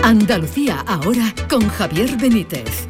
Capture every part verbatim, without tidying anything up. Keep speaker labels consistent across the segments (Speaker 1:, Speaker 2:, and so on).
Speaker 1: Andalucía ahora con Javier Benítez.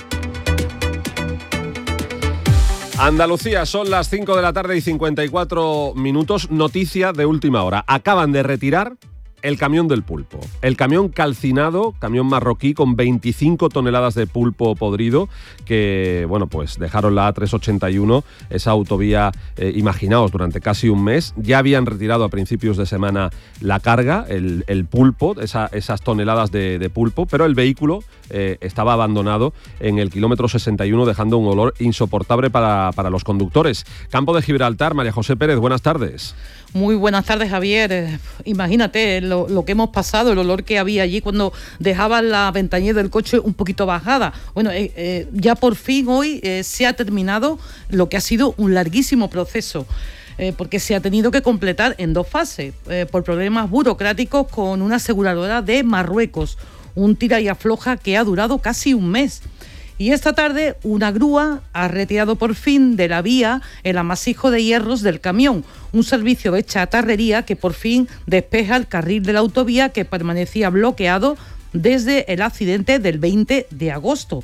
Speaker 2: Andalucía, son las cinco de la tarde y cincuenta y cuatro minutos. Noticia de última hora. Acaban de retirar el camión del pulpo. El camión calcinado, camión marroquí con veinticinco toneladas de pulpo podrido que, bueno, pues dejaron la A trescientos ochenta y uno, esa autovía, eh, imaginaos, durante casi un mes. Ya habían retirado a principios de semana la carga, el, el pulpo, esa, esas toneladas de, de pulpo, pero el vehículo eh, estaba abandonado en el kilómetro sesenta y uno, dejando un olor insoportable para, para los conductores. Campo de Gibraltar, María José Pérez, buenas tardes.
Speaker 3: Muy buenas tardes, Javier. Eh, imagínate lo, lo que hemos pasado, el olor que había allí cuando dejaban la ventanilla del coche un poquito bajada. Bueno, eh, eh, ya por fin hoy eh, se ha terminado lo que ha sido un larguísimo proceso, eh, porque se ha tenido que completar en dos fases, eh, por problemas burocráticos con una aseguradora de Marruecos, un tira y afloja que ha durado casi un mes. Y esta tarde una grúa ha retirado por fin de la vía el amasijo de hierros del camión, un servicio de chatarrería que por fin despeja el carril de la autovía que permanecía bloqueado desde el accidente del veinte de agosto.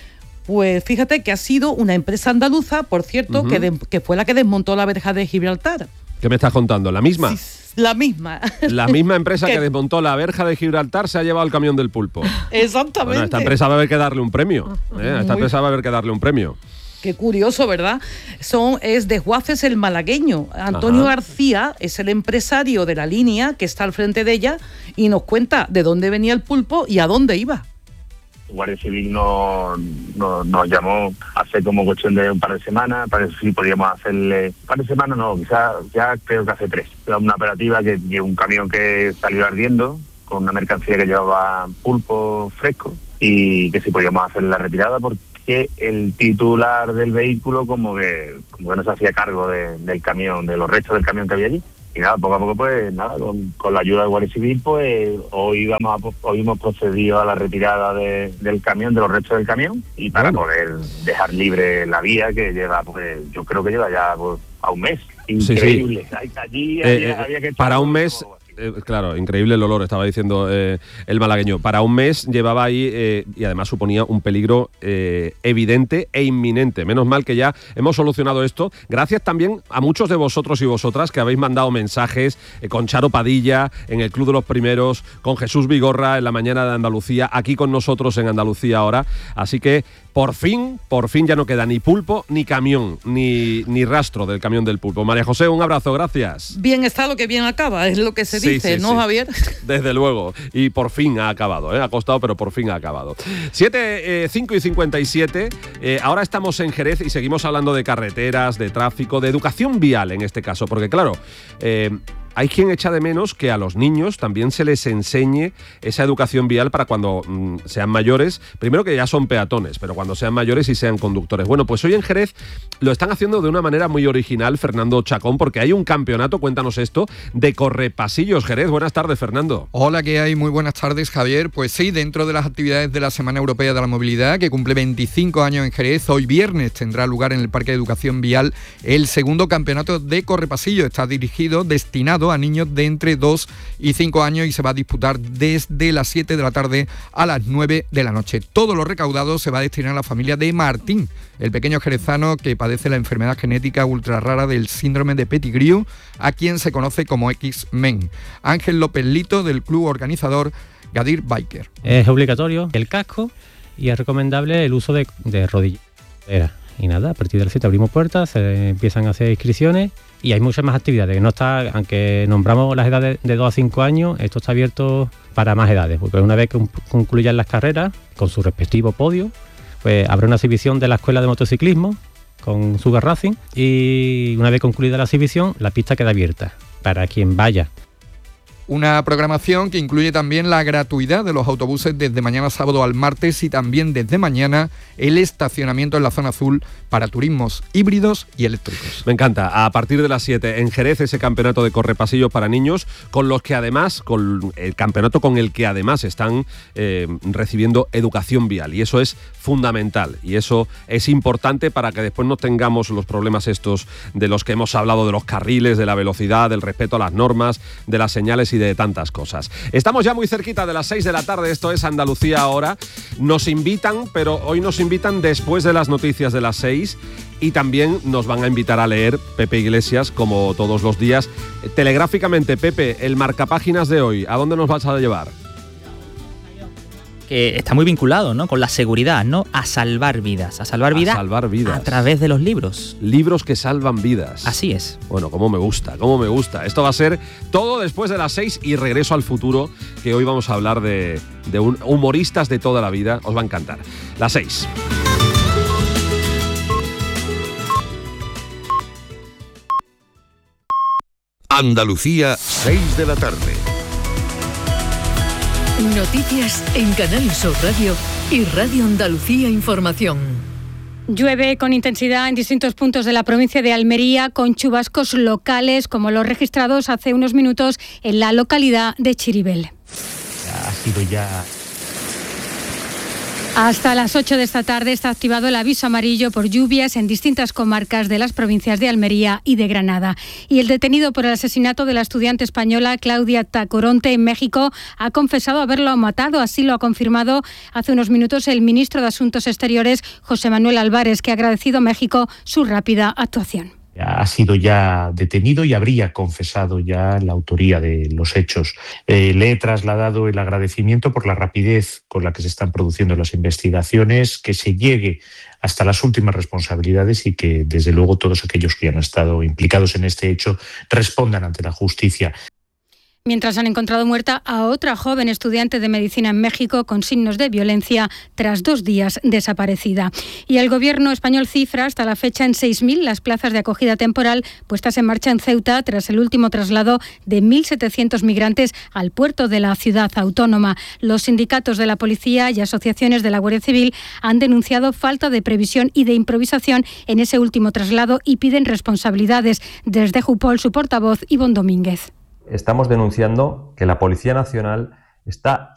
Speaker 3: Pues fíjate que ha sido una empresa andaluza, por cierto, uh-huh. que, de, que fue la que desmontó la verja de Gibraltar.
Speaker 2: ¿Qué me estás contando? ¿La misma?
Speaker 3: Sí, la misma.
Speaker 2: La misma empresa que desmontó la verja de Gibraltar se ha llevado el camión del pulpo.
Speaker 3: Exactamente.
Speaker 2: Bueno, a esta empresa va a haber que darle un premio. ¿eh? A esta Muy... empresa va a haber que darle un premio.
Speaker 3: Qué curioso, ¿verdad? Son, es Desguaces el malagueño. Antonio Ajá. García es el empresario de la línea que está al frente de ella y nos cuenta de dónde venía el pulpo y a dónde iba.
Speaker 4: Guardia Civil nos, nos, nos llamó hace como cuestión de un par de semanas para ver si podíamos hacerle... Un par de semanas no, quizás ya creo que hace tres. Era una operativa que lleva un camión que salió ardiendo con una mercancía que llevaba pulpo fresco y que si podíamos hacer la retirada porque el titular del vehículo como que, como que no se hacía cargo de, del camión, de los restos del camión que había allí. Y nada, poco a poco, pues nada, con, con la ayuda de Guardia Civil, pues hoy vamos a, hoy hemos procedido a la retirada de, del camión, de los restos del camión, y para bueno. poder dejar libre la vía que lleva, pues yo creo que lleva ya pues, a un mes. Increíble.
Speaker 2: Sí, sí.
Speaker 4: Allí
Speaker 2: eh,
Speaker 4: había, había que
Speaker 2: para un mes. Eh, claro, increíble el olor, estaba diciendo eh, el malagueño. Para un mes llevaba ahí eh, y además suponía un peligro eh, evidente e inminente. Menos mal que ya hemos solucionado esto. Gracias también a muchos de vosotros y vosotras que habéis mandado mensajes eh, con Charo Padilla en el Club de los Primeros, con Jesús Vigorra en la Mañana de Andalucía, aquí con nosotros en Andalucía ahora. Así que por fin, por fin ya no queda ni pulpo, ni camión, ni, ni rastro del camión del pulpo. María José, un abrazo, gracias.
Speaker 3: Bien está lo que bien acaba, es lo que se
Speaker 2: sí,
Speaker 3: dice,
Speaker 2: sí,
Speaker 3: ¿no,
Speaker 2: sí.
Speaker 3: Javier?
Speaker 2: Desde luego, y por fin ha acabado, ¿eh? Ha costado, pero por fin ha acabado. siete, cinco y cincuenta y siete, eh, ahora estamos en Jerez y seguimos hablando de carreteras, de tráfico, de educación vial en este caso, porque claro, eh, hay quien echa de menos que a los niños también se les enseñe esa educación vial para cuando mm, sean mayores, primero que ya son peatones, pero cuando sean mayores y sean conductores. Bueno, pues hoy en Jerez lo están haciendo de una manera muy original, Fernando Chacón, porque hay un campeonato, cuéntanos esto, de correpasillos. Jerez, buenas tardes, Fernando.
Speaker 5: Hola, ¿qué hay? Muy buenas tardes, Javier. Pues sí, dentro de las actividades de la Semana Europea de la Movilidad, que cumple veinticinco años en Jerez, hoy viernes tendrá lugar en el Parque de Educación Vial el segundo campeonato de correpasillos. Está dirigido, destinado a niños de entre dos y cinco años y se va a disputar desde las siete de la tarde a las nueve de la noche. Todo lo recaudado se va a destinar a la familia de Martín, el pequeño jerezano que padece la enfermedad genética ultra rara del síndrome de Pettigrew, a quien se conoce como X-Men. Ángel López Lito, del club organizador Gadir Biker.
Speaker 6: Es obligatorio el casco y es recomendable el uso de, de rodilleras. Y nada, a partir de las siete abrimos puertas, se empiezan a hacer inscripciones y hay muchas más actividades. Que no está, aunque nombramos las edades de dos a cinco años, esto está abierto para más edades, porque una vez que concluyan las carreras, con su respectivo podio, pues habrá una exhibición de la Escuela de Motociclismo con Sugar Racing y una vez concluida la exhibición, la pista queda abierta para quien vaya.
Speaker 5: Una programación que incluye también la gratuidad de los autobuses desde mañana sábado al martes y también desde mañana el estacionamiento en la zona azul para turismos híbridos y eléctricos.
Speaker 2: Me encanta. A partir de las siete en Jerez ese campeonato de correpasillos para niños con los que además, con el campeonato con el que además están eh, recibiendo educación vial y eso es fundamental y eso es importante para que después no tengamos los problemas estos de los que hemos hablado, de los carriles, de la velocidad, del respeto a las normas, de las señales y de tantas cosas. Estamos ya muy cerquita de las seis de la tarde, esto es Andalucía Ahora. Nos invitan, pero hoy nos invitan después de las noticias de las seis y también nos van a invitar a leer Pepe Iglesias, como todos los días. Telegráficamente, Pepe, el marcapáginas de hoy, ¿a dónde nos vas a llevar?
Speaker 7: Que está muy vinculado, ¿no?, con la seguridad, ¿no? A salvar vidas, a salvar vidas,
Speaker 2: a salvar vidas
Speaker 7: a través de los libros.
Speaker 2: Libros que salvan vidas.
Speaker 7: Así es.
Speaker 2: Bueno, cómo me gusta, cómo me gusta. Esto va a ser todo después de las seis y Regreso al Futuro, que hoy vamos a hablar de, de un, humoristas de toda la vida. Os va a encantar. Las seis.
Speaker 8: Andalucía, seis de la tarde.
Speaker 1: Noticias en Canal Sur Radio y Radio Andalucía Información.
Speaker 9: Llueve con intensidad en distintos puntos de la provincia de Almería, con chubascos locales como los registrados hace unos minutos en la localidad de Chiribel.
Speaker 10: Ha sido ya...
Speaker 9: Hasta las ocho de esta tarde está activado el aviso amarillo por lluvias en distintas comarcas de las provincias de Almería y de Granada. Y el detenido por el asesinato de la estudiante española Claudia Tacoronte en México ha confesado haberlo matado. Así lo ha confirmado hace unos minutos el ministro de Asuntos Exteriores, José Manuel Álvarez, que ha agradecido a México su rápida actuación.
Speaker 10: Ha sido ya detenido y habría confesado ya la autoría de los hechos. Eh, le he trasladado el agradecimiento por la rapidez con la que se están produciendo las investigaciones, que se llegue hasta las últimas responsabilidades y que, desde luego, todos aquellos que han estado implicados en este hecho respondan ante la justicia.
Speaker 9: Mientras han encontrado muerta a otra joven estudiante de medicina en México con signos de violencia tras dos días desaparecida. Y el gobierno español cifra hasta la fecha en seis mil las plazas de acogida temporal puestas en marcha en Ceuta tras el último traslado de mil setecientos migrantes al puerto de la ciudad autónoma. Los sindicatos de la policía y asociaciones de la Guardia Civil han denunciado falta de previsión y de improvisación en ese último traslado y piden responsabilidades. Desde Jupol, su portavoz, Ivonne Domínguez.
Speaker 11: Estamos denunciando que la Policía Nacional está